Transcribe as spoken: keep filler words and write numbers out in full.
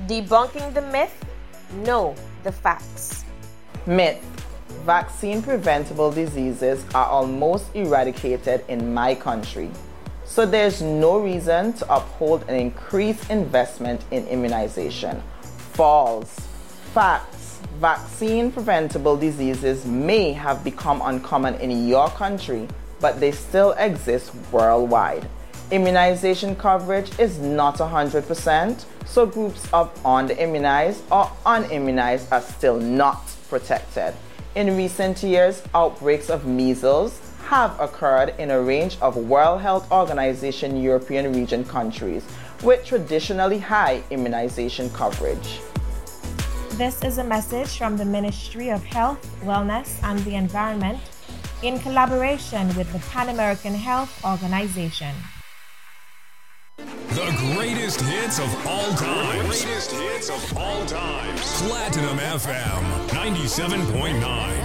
Debunking the myth? Know the facts. Myth. Vaccine preventable diseases are almost eradicated in my country, so there's no reason to uphold an increased investment in immunization. False. Facts. Vaccine preventable diseases may have become uncommon in your country, but they still exist worldwide. Immunization coverage is not one hundred percent, so groups of under-immunized or unimmunized are still not protected. In recent years, outbreaks of measles have occurred in a range of World Health Organization European region countries with traditionally high immunization coverage. This is a message from the Ministry of Health, Wellness and the Environment in collaboration with the Pan American Health Organization. The greatest hits of all time. Greatest hits of all time. Platinum F M ninety-seven point nine.